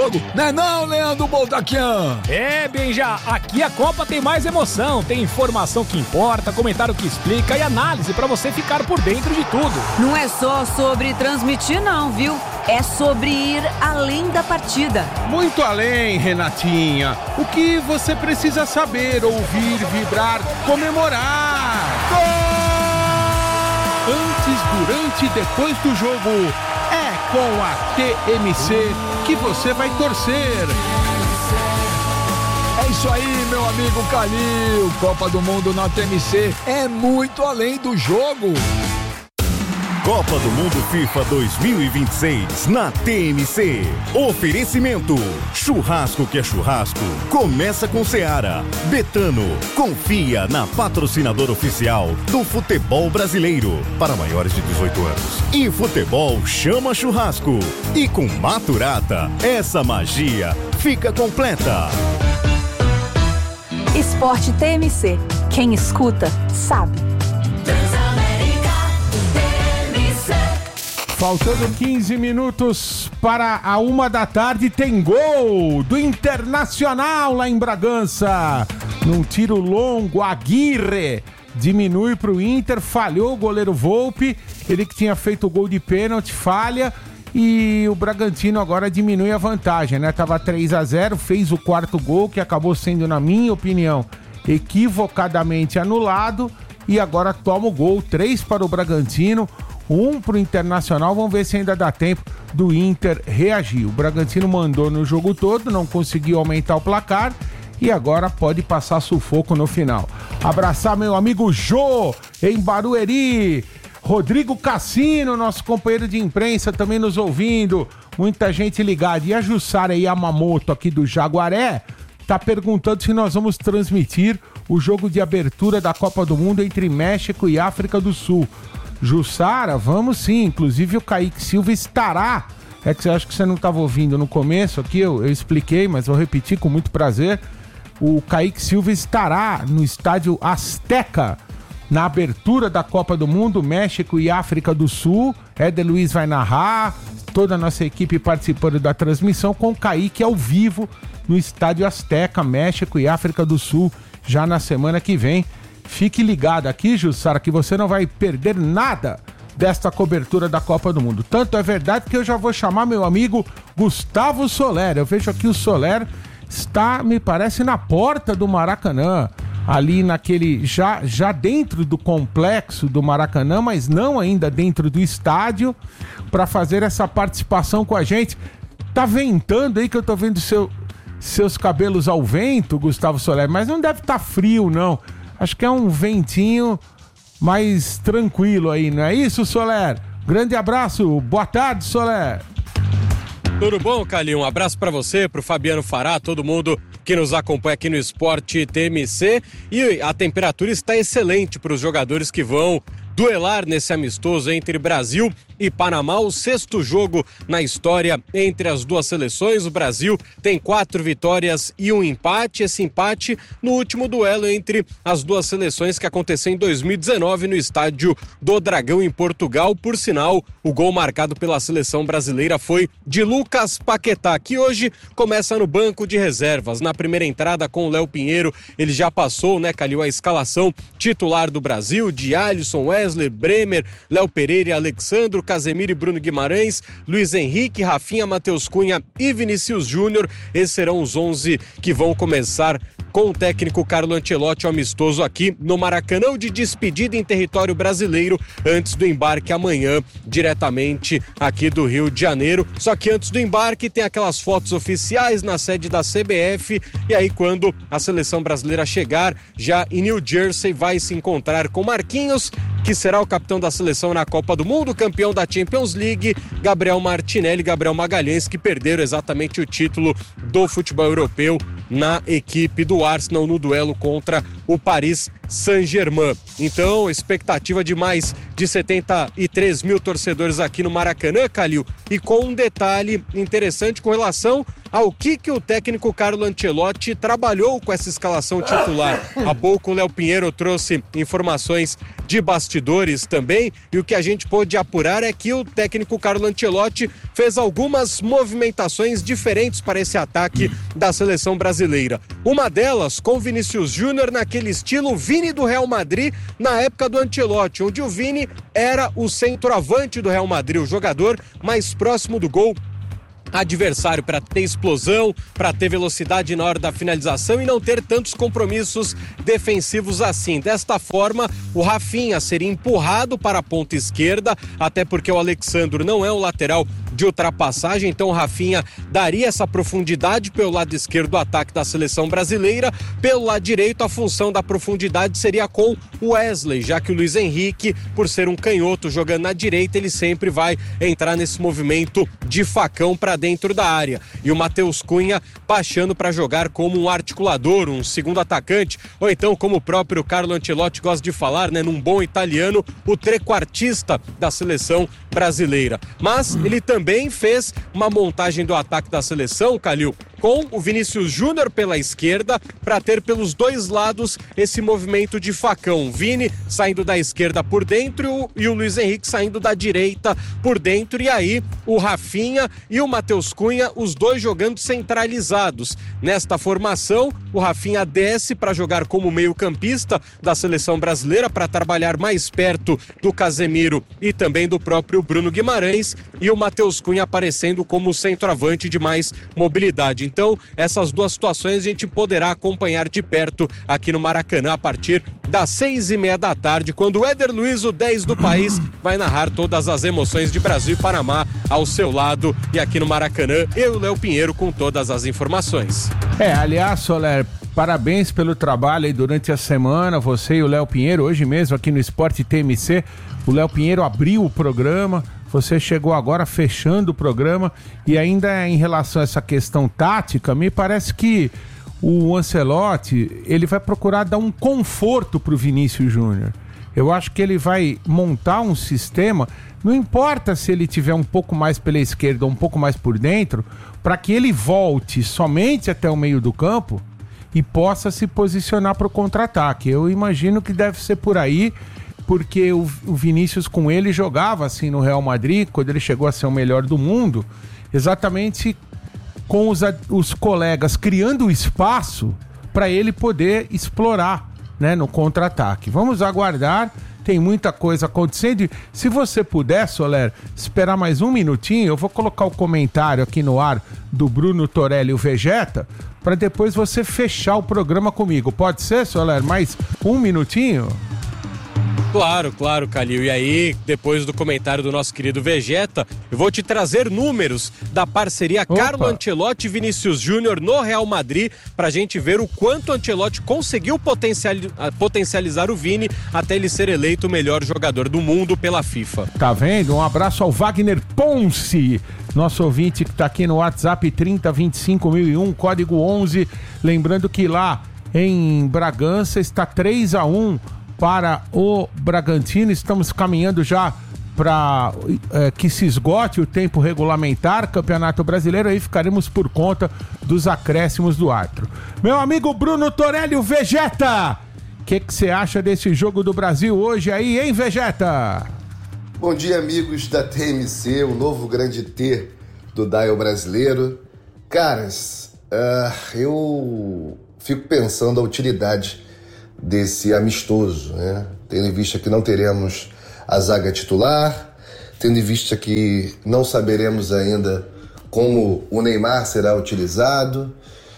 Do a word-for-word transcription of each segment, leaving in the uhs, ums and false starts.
Não é não, Leandro Boldaquian? É, Benja, aqui a Copa tem mais emoção, tem informação que importa, comentário que explica e análise pra você ficar por dentro de tudo. Não é só sobre transmitir não, viu? É sobre ir além da partida. Muito além, Renatinha. O que você precisa saber, ouvir, vibrar, comemorar. Gol! Antes, durante e depois do jogo, é com a T M C que você vai torcer. É isso aí, meu amigo Calil. Copa do Mundo na T M C é muito além do jogo. Copa do Mundo FIFA dois mil e vinte e seis na T M C. Oferecimento: churrasco que é churrasco. Começa com Seara. Betano. Confia na patrocinadora oficial do futebol brasileiro para maiores de dezoito anos. E futebol chama churrasco. E com Maturata, essa magia fica completa. Esporte T M C. Quem escuta, sabe. Faltando quinze minutos para a uma da tarde, tem gol do Internacional lá em Bragança. Num tiro longo, Aguirre diminui para o Inter, falhou o goleiro Volpi, ele que tinha feito o gol de pênalti, falha, e o Bragantino agora diminui a vantagem, né? Tava três a zero, fez o quarto gol, que acabou sendo, na minha opinião, equivocadamente anulado, e agora toma o gol, três para o Bragantino, um pro Internacional. Vamos ver se ainda dá tempo do Inter reagir. O Bragantino mandou no jogo todo, não conseguiu aumentar o placar e agora pode passar sufoco no final. Abraçar meu amigo Jô em Barueri, Rodrigo Cassino, nosso companheiro de imprensa, também nos ouvindo, muita gente ligada. E a Jussara Yamamoto aqui do Jaguaré tá perguntando se nós vamos transmitir o jogo de abertura da Copa do Mundo entre México e África do Sul. Jussara, vamos sim, inclusive o Kaique Silva estará, é que você acha que você não estava ouvindo no começo aqui, eu, eu expliquei, mas vou repetir com muito prazer, o Kaique Silva estará no estádio Azteca, na abertura da Copa do Mundo, México e África do Sul. Éder Luiz vai narrar, toda a nossa equipe participando da transmissão com o Kaique ao vivo no estádio Azteca, México e África do Sul, já na semana que vem. Fique ligado aqui, Jussara, que você não vai perder nada desta cobertura da Copa do Mundo. Tanto é verdade que eu já vou chamar meu amigo Gustavo Soler. Eu vejo aqui o Soler está, me parece, na porta do Maracanã, ali naquele, já, já dentro do complexo do Maracanã, mas não ainda dentro do estádio, para fazer essa participação com a gente. Tá ventando aí que eu tô vendo seu, seus cabelos ao vento, Gustavo Soler, mas não deve estar frio, não. Acho que é um ventinho mais tranquilo aí, não é isso, Soler? Grande abraço, boa tarde, Soler. Tudo bom, Calil? Um abraço pra você, pro Fabiano Fará, todo mundo que nos acompanha aqui no Esporte T M C. E a temperatura está excelente para os jogadores que vão duelar nesse amistoso entre Brasil e Panamá, o sexto jogo na história entre as duas seleções. O Brasil tem quatro vitórias e um empate. Esse empate no último duelo entre as duas seleções que aconteceu em dois mil e dezenove no estádio do Dragão, em Portugal. Por sinal, o gol marcado pela seleção brasileira foi de Lucas Paquetá, que hoje começa no banco de reservas. Na primeira entrada com o Léo Pinheiro, ele já passou, né, Calil, a escalação titular do Brasil, de Alisson, Wesley, Bremer, Léo Pereira e Alexandro, Casemiro e Bruno Guimarães, Luiz Henrique, Rafinha, Matheus Cunha e Vinícius Júnior. Esses serão os onze que vão começar com o técnico Carlo Ancelotti, amistoso aqui no Maracanã, de despedida em território brasileiro antes do embarque amanhã, diretamente aqui do Rio de Janeiro. Só que antes do embarque tem aquelas fotos oficiais na sede da C B F, e aí quando a seleção brasileira chegar já em New Jersey, vai se encontrar com Marquinhos, que será o capitão da seleção na Copa do Mundo, campeão da Champions League, Gabriel Martinelli e Gabriel Magalhães, que perderam exatamente o título do futebol europeu na equipe do Arsenal no duelo contra o Paris Saint-Germain. Então, expectativa de mais de setenta e três mil torcedores aqui no Maracanã, Calil, e com um detalhe interessante com relação ao que, que o técnico Carlo Ancelotti trabalhou com essa escalação titular. Há pouco o Léo Pinheiro trouxe informações de bastidores também, e o que a gente pôde apurar é que o técnico Carlo Ancelotti fez algumas movimentações diferentes para esse ataque da seleção brasileira. Uma delas com o Vinícius Júnior naquele estilo Vini do Real Madrid na época do Ancelotti, onde o Vini era o centroavante do Real Madrid, o jogador mais próximo do gol adversário, para ter explosão, para ter velocidade na hora da finalização e não ter tantos compromissos defensivos assim. Desta forma, o Rafinha seria empurrado para a ponta esquerda, até porque o Alexandro não é um lateral de ultrapassagem, então o Rafinha daria essa profundidade pelo lado esquerdo do ataque da seleção brasileira. Pelo lado direito, a função da profundidade seria com o Wesley, já que o Luiz Henrique, por ser um canhoto jogando na direita, ele sempre vai entrar nesse movimento de facão para dentro da área. E o Matheus Cunha baixando para jogar como um articulador, um segundo atacante, ou então, como o próprio Carlo Ancelotti gosta de falar, né, num bom italiano, o trequartista da seleção brasileira. Mas ele também fez uma montagem do ataque da seleção, Calil, com o Vinícius Júnior pela esquerda, para ter pelos dois lados esse movimento de facão. Vini saindo da esquerda por dentro e o Luiz Henrique saindo da direita por dentro, e aí o Rafinha e o Matheus Cunha, os dois jogando centralizados. Nesta formação, o Rafinha desce para jogar como meio-campista da seleção brasileira, para trabalhar mais perto do Casemiro e também do próprio Bruno Guimarães, e o Matheus Cunha aparecendo como centroavante de mais mobilidade. Então, essas duas situações a gente poderá acompanhar de perto aqui no Maracanã a partir das seis e meia da tarde, quando o Éder Luiz, o dez do país, vai narrar todas as emoções de Brasil e Panamá ao seu lado. E aqui no Maracanã, eu e o Léo Pinheiro com todas as informações. É, aliás, Soler, parabéns pelo trabalho aí durante a semana, você e o Léo Pinheiro. Hoje mesmo aqui no Esporte T M C, o Léo Pinheiro abriu o programa, você chegou agora fechando o programa, e ainda em relação a essa questão tática, me parece que o Ancelotti, ele vai procurar dar um conforto pro Vinícius Júnior. Eu acho que ele vai montar um sistema, não importa se ele tiver um pouco mais pela esquerda ou um pouco mais por dentro, para que ele volte somente até o meio do campo e possa se posicionar para o contra-ataque. Eu imagino que deve ser por aí, porque o, o Vinícius com ele jogava assim no Real Madrid, quando ele chegou a ser o melhor do mundo, exatamente com os, os colegas criando espaço para ele poder explorar, né, no contra-ataque. Vamos aguardar, tem muita coisa acontecendo. Se você puder, Soler, esperar mais um minutinho, eu vou colocar o comentário aqui no ar do Bruno Torelli, o Vegeta, para depois você fechar o programa comigo. Pode ser, Soler? Mais um minutinho? Claro, claro, Calil. E aí, depois do comentário do nosso querido Vegeta, eu vou te trazer números da parceria Opa. Carlo Ancelotti e Vinícius Júnior no Real Madrid, pra gente ver o quanto o Ancelotti conseguiu potencializar o Vini até ele ser eleito o melhor jogador do mundo pela FIFA. Tá vendo? Um abraço ao Wagner Ponce, nosso ouvinte que tá aqui no WhatsApp trinta, vinte e cinco mil e um, código onze. Lembrando que lá em Bragança está três a um para o Bragantino. Estamos caminhando já para é, que se esgote o tempo regulamentar, Campeonato Brasileiro, aí ficaremos por conta dos acréscimos do árbitro. Meu amigo Bruno Torelli, o Vegeta, o que você acha desse jogo do Brasil hoje aí, hein, Vegeta? Bom dia, amigos da T M C, o novo grande T do Dial brasileiro. Caras, uh, eu fico pensando a utilidade desse amistoso, né? Tendo em vista que não teremos a zaga titular, tendo em vista que não saberemos ainda como o Neymar será utilizado,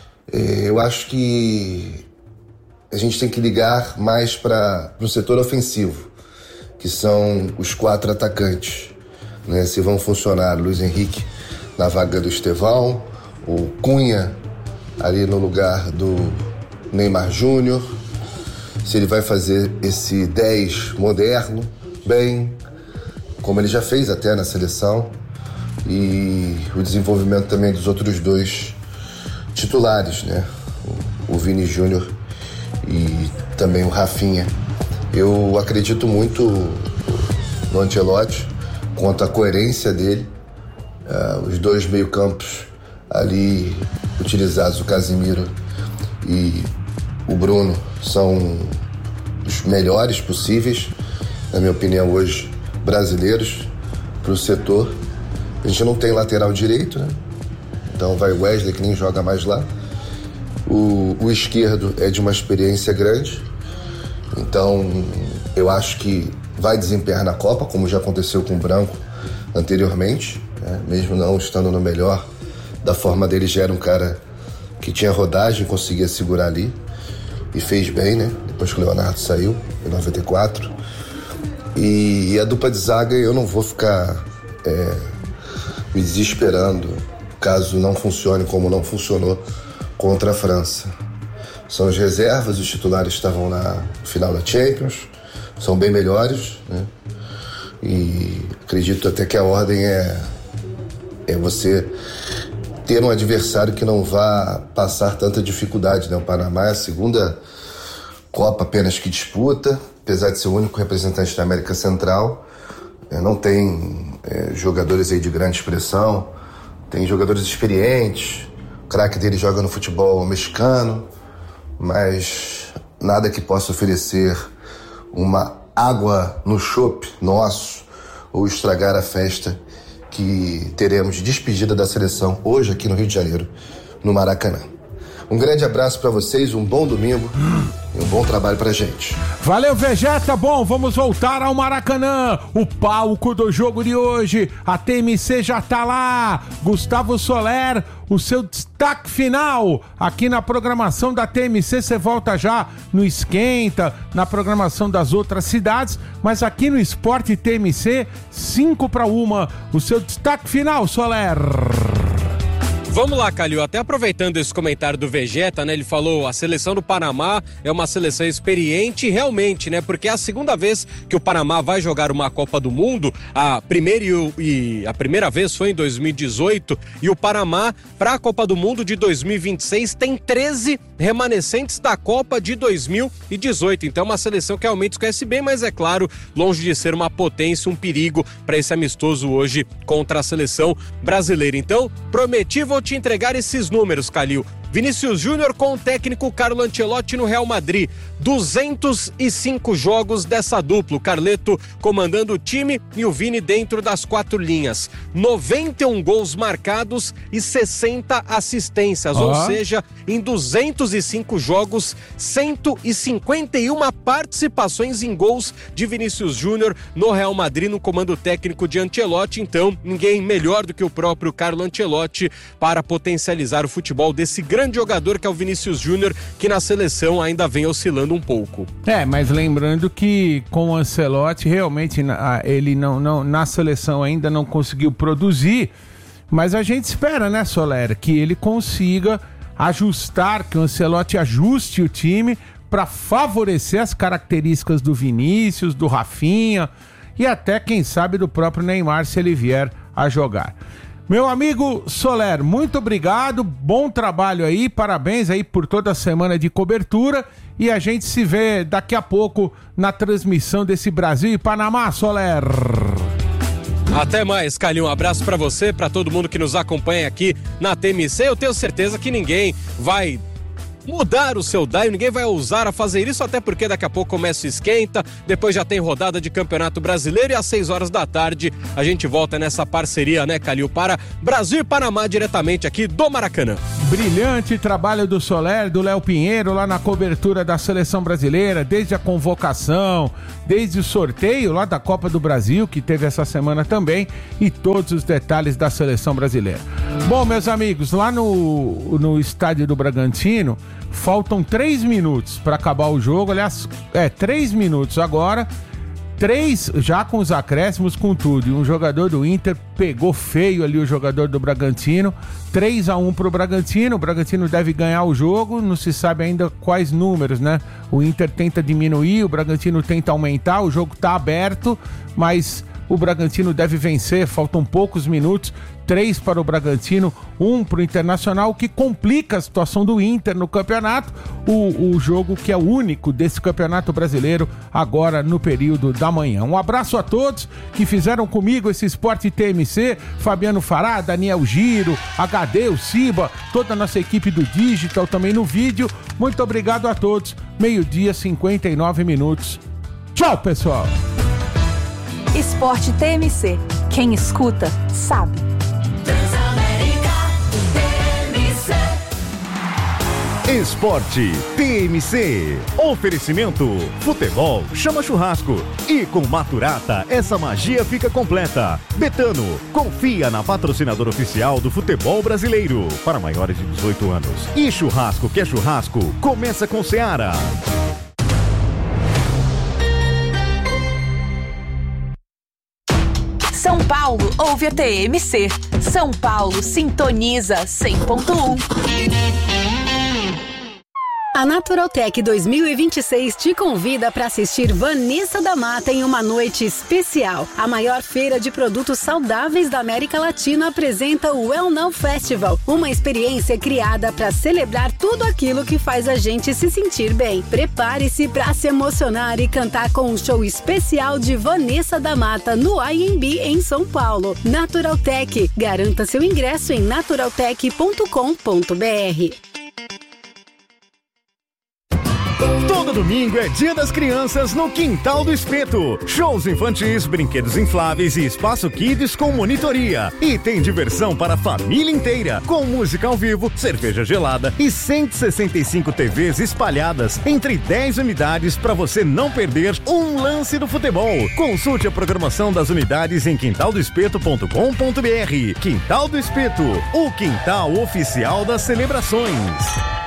eu acho que a gente tem que ligar mais para o setor ofensivo, que são os quatro atacantes, né? Se vão funcionar Luiz Henrique na vaga do Estevão, o Cunha ali no lugar do Neymar Júnior, se ele vai fazer esse dez moderno, bem, como ele já fez até na seleção, e o desenvolvimento também dos outros dois titulares, né? O Vini Júnior e também o Rafinha. Eu acredito muito no Ancelotti, quanto à coerência dele. Uh, os dois meio-campos ali utilizados, o Casemiro e o Bruno, são os melhores possíveis, na minha opinião, hoje, brasileiros para o setor. A gente não tem lateral direito, né? Então vai o Wesley, que nem joga mais lá. O, o esquerdo é de uma experiência grande, então eu acho que vai desempenhar na Copa, como já aconteceu com o Branco anteriormente, né? Mesmo não estando no melhor da forma dele, já era um cara que tinha rodagem, conseguia segurar ali e fez bem, né? Depois que o Leonardo saiu, em noventa e quatro. E, e a dupla de zaga, eu não vou ficar é, me desesperando caso não funcione como não funcionou contra a França. São as reservas, os titulares estavam na final da Champions, são bem melhores, né? E acredito até que a ordem é, é você ter um adversário que não vá passar tanta dificuldade, né? O Panamá é a segunda Copa apenas que disputa, apesar de ser o único representante da América Central, é, não tem é, jogadores aí de grande expressão, tem jogadores experientes, o craque dele joga no futebol mexicano, mas nada que possa oferecer uma água no chope nosso ou estragar a festa que teremos de despedida da seleção hoje aqui no Rio de Janeiro, no Maracanã. Um grande abraço para vocês, um bom domingo e um bom trabalho pra gente. Valeu, Vegeta. Bom, vamos voltar ao Maracanã, o palco do jogo de hoje. A T M C já tá lá. Gustavo Soler, o seu destaque final aqui na programação da T M C. Você volta já no Esquenta, na programação das outras cidades, mas aqui no Esporte T M C, cinco para uma. O seu destaque final, Soler. Vamos lá, Calil, até aproveitando esse comentário do Vegeta, né, ele falou a seleção do Panamá é uma seleção experiente, realmente, né, porque é a segunda vez que o Panamá vai jogar uma Copa do Mundo, a primeira, e, e a primeira vez foi em dois mil e dezoito, e o Panamá, para a Copa do Mundo de dois mil e vinte e seis, tem treze remanescentes da Copa de dois mil e dezoito, então é uma seleção que realmente conhece bem, mas é claro, longe de ser uma potência, um perigo para esse amistoso hoje contra a seleção brasileira. Então, prometi, vou te entregar esses números, Calil. Vinícius Júnior com o técnico Carlo Ancelotti no Real Madrid, duzentos e cinco jogos dessa dupla, o Carleto comandando o time e o Vini dentro das quatro linhas, noventa e um gols marcados e sessenta assistências, oh. ou seja, em duzentos e cinco jogos, cento e cinquenta e uma participações em gols de Vinícius Júnior no Real Madrid, no comando técnico de Ancelotti. Então, ninguém melhor do que o próprio Carlo Ancelotti para potencializar o futebol desse grande grande jogador que é o Vinícius Júnior, que na seleção ainda vem oscilando um pouco. É, mas lembrando que com o Ancelotti, realmente ele não, não, na seleção ainda não conseguiu produzir, mas a gente espera, né, Soler, que ele consiga ajustar, que o Ancelotti ajuste o time para favorecer as características do Vinícius, do Rafinha e até, quem sabe, do próprio Neymar, se ele vier a jogar. Meu amigo Soler, muito obrigado, bom trabalho aí, parabéns aí por toda a semana de cobertura e a gente se vê daqui a pouco na transmissão desse Brasil e Panamá, Soler. Até mais, Calil, um abraço pra você, pra todo mundo que nos acompanha aqui na T M C. Eu tenho certeza que ninguém vai mudar o seu daio, ninguém vai ousar a fazer isso, até porque daqui a pouco começa o Esquenta, depois já tem rodada de Campeonato Brasileiro e às seis horas da tarde a gente volta nessa parceria, né, Calil, para Brasil e Panamá diretamente aqui do Maracanã. Brilhante trabalho do Soler, do Léo Pinheiro lá na cobertura da Seleção Brasileira, desde a convocação, desde o sorteio lá da Copa do Brasil, que teve essa semana também, e todos os detalhes da Seleção Brasileira. Bom, meus amigos, lá no, no estádio do Bragantino, faltam três minutos para acabar o jogo, aliás, é, três minutos agora, três já com os acréscimos, com tudo, e um jogador do Inter pegou feio ali o jogador do Bragantino, três a um pro Bragantino, o Bragantino deve ganhar o jogo, não se sabe ainda quais números, né? O Inter tenta diminuir, o Bragantino tenta aumentar, o jogo tá aberto, mas o Bragantino deve vencer, faltam poucos minutos, três para o Bragantino, um para o Internacional, que complica a situação do Inter no campeonato, o, o jogo que é o único desse campeonato brasileiro agora no período da manhã. Um abraço a todos que fizeram comigo esse Esporte T M C, Fabiano Fará, Daniel Giro, H D, o Ciba, toda a nossa equipe do Digital também no vídeo. Muito obrigado a todos. Meio-dia, cinquenta e nove minutos. Tchau, pessoal! Esporte T M C. Quem escuta, sabe. Esporte T M C. Oferecimento: futebol chama churrasco. E com Maturata, essa magia fica completa. Betano, confia na patrocinadora oficial do futebol brasileiro. Para maiores de dezoito anos. E churrasco que é churrasco, começa com Seara. São Paulo ouve a T M C. São Paulo sintoniza cem ponto um. A Naturaltech dois mil e vinte e seis te convida para assistir Vanessa da Mata em uma noite especial. A maior feira de produtos saudáveis da América Latina apresenta o Well Now Festival, uma experiência criada para celebrar tudo aquilo que faz a gente se sentir bem. Prepare-se para se emocionar e cantar com um show especial de Vanessa da Mata no I M B em São Paulo. Naturaltech, garanta seu ingresso em naturaltech ponto com ponto b r. Todo domingo é Dia das Crianças no Quintal do Espeto. Shows infantis, brinquedos infláveis e espaço kids com monitoria. E tem diversão para a família inteira, com música ao vivo, cerveja gelada e cento e sessenta e cinco T Vs espalhadas entre dez unidades para você não perder um lance do futebol. Consulte a programação das unidades em quintal do espeto ponto com ponto b r. Quintal do Espeto, o quintal oficial das celebrações.